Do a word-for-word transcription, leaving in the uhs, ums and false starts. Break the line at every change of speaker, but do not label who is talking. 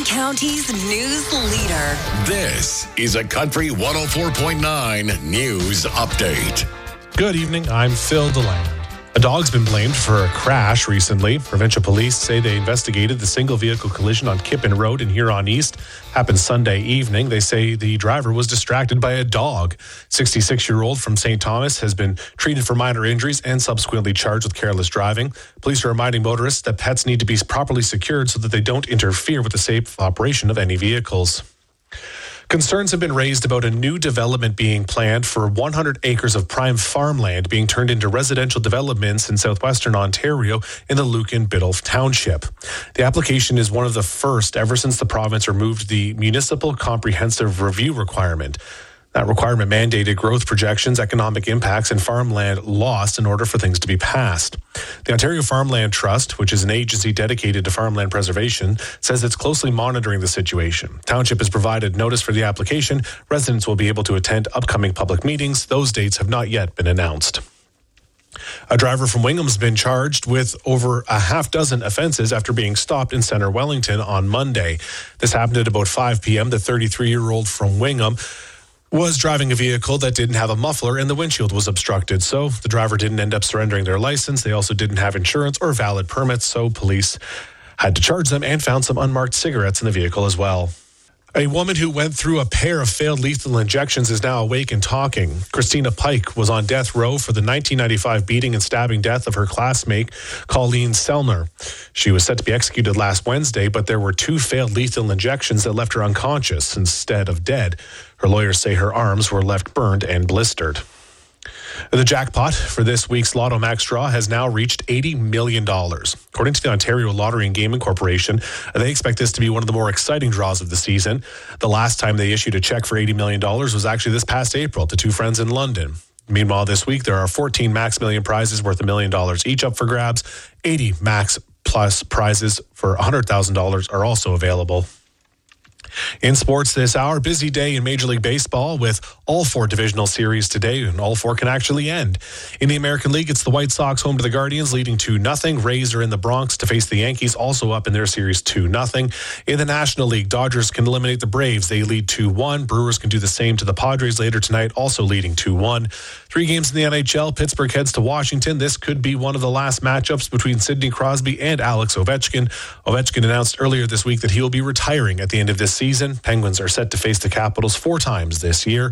Northern County's news leader.
This is a Country one oh four point nine News Update.
Good evening, I'm Phil DeLand. A dog's been blamed for a crash recently. Provincial police say they investigated the single vehicle collision on Kippen Road in Huron East. Happened Sunday evening. They say the driver was distracted by a dog. sixty-six-year-old from Saint Thomas has been treated for minor injuries and subsequently charged with careless driving. Police are reminding motorists that pets need to be properly secured so that they don't interfere with the safe operation of any vehicles. Concerns have been raised about a new development being planned for one hundred acres of prime farmland being turned into residential developments in southwestern Ontario in the Lucan Biddulph Township. The application is one of the first ever since the province removed the municipal comprehensive review requirement. That requirement mandated growth projections, economic impacts, and farmland loss in order for things to be passed. The Ontario Farmland Trust, which is an agency dedicated to farmland preservation, says it's closely monitoring the situation. Township has provided notice for the application. Residents will be able to attend upcoming public meetings. Those dates have not yet been announced. A driver from Wingham has been charged with over a half dozen offenses after being stopped in Centre Wellington on Monday. This happened at about five p.m. The thirty-three-year-old from Wingham was driving a vehicle that didn't have a muffler and the windshield was obstructed. So the driver didn't end up surrendering their license. They also didn't have insurance or valid permits. So police had to charge them and found some unmarked cigarettes in the vehicle as well. A woman who went through a pair of failed lethal injections is now awake and talking. Christina Pike was on death row for the nineteen ninety-five beating and stabbing death of her classmate, Colleen Selner. She was set to be executed last Wednesday, but there were two failed lethal injections that left her unconscious instead of dead. Her lawyers say her arms were left burned and blistered. The jackpot for this week's Lotto Max draw has now reached eighty million dollars. According to the Ontario Lottery and Gaming Corporation, they expect this to be one of the more exciting draws of the season. The last time they issued a check for eighty million dollars was actually this past April to two friends in London. Meanwhile, this week there are fourteen Max Million prizes worth a million dollars each up for grabs. eighty Max Plus prizes for one hundred thousand dollars are also available. In sports this hour, busy day in Major League Baseball with all four divisional series today, and all four can actually end. In the American League, it's the White Sox home to the Guardians, leading two nothing. Rays are in the Bronx to face the Yankees, also up in their series two nothing. In the National League, Dodgers can eliminate the Braves. They lead two one. Brewers can do the same to the Padres later tonight, also leading two one. Three games in the N H L. Pittsburgh heads to Washington. This could be one of the last matchups between Sidney Crosby and Alex Ovechkin. Ovechkin announced earlier this week that he will be retiring at the end of this season. Penguins are set to face the Capitals four times this year.